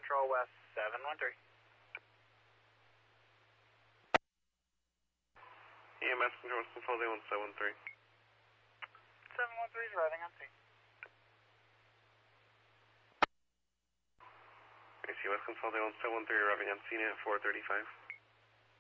Control West 713. EMS Control West Control 0173. 713 is arriving on scene. AC West Control 0173 arriving on scene at 435.